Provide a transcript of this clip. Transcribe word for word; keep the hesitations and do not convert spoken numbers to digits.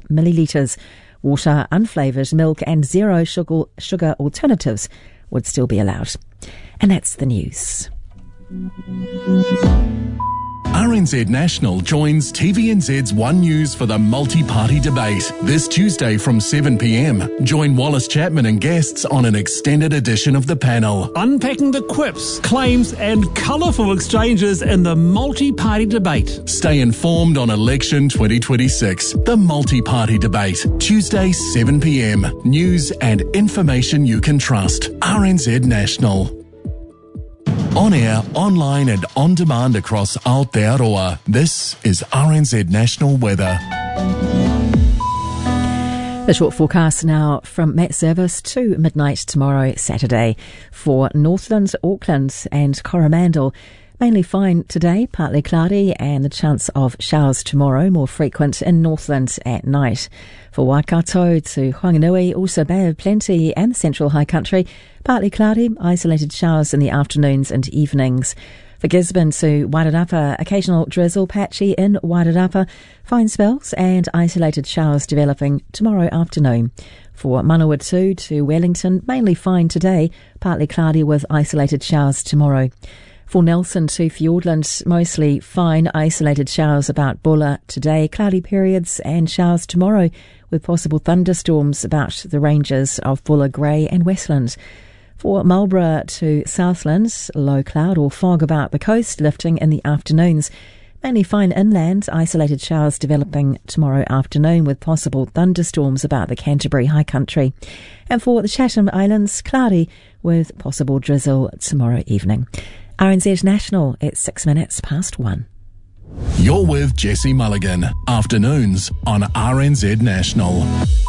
millilitres. Water, unflavoured milk and zero sugar, sugar alternatives would still be allowed. And that's the news. R N Z National joins T V N Z's One News for the multi-party debate this Tuesday from seven p m. Join Wallace Chapman and guests on an extended edition of the panel. Unpacking the quips, claims and colourful exchanges in the multi-party debate. Stay informed on Election twenty twenty-six. The multi-party debate, Tuesday seven p m. News and information you can trust. R N Z National. On air, online and on demand across Aotearoa, this is R N Z National Weather. The short forecast now from Met Service to midnight tomorrow, Saturday. For Northland, Auckland and Coromandel, mainly fine today, partly cloudy, and the chance of showers tomorrow, more frequent in Northland at night. For Waikato to Whanganui, also Bay of Plenty and the Central High Country, partly cloudy, isolated showers in the afternoons and evenings. For Gisborne to Wairarapa, occasional drizzle, patchy in Wairarapa, fine spells and isolated showers developing tomorrow afternoon. For Manawatu to Wellington, mainly fine today, partly cloudy with isolated showers tomorrow. For Nelson to Fiordland, mostly fine, isolated showers about Bulla today, cloudy periods and showers tomorrow with possible thunderstorms about the ranges of Bulla, Grey and Westland. For Marlborough to Southlands, low cloud or fog about the coast, lifting in the afternoons. Mainly fine inland, isolated showers developing tomorrow afternoon with possible thunderstorms about the Canterbury High Country. And for the Chatham Islands, cloudy with possible drizzle tomorrow evening. R N Z National at six minutes past one. You're with Jesse Mulligan, afternoons on R N Z National.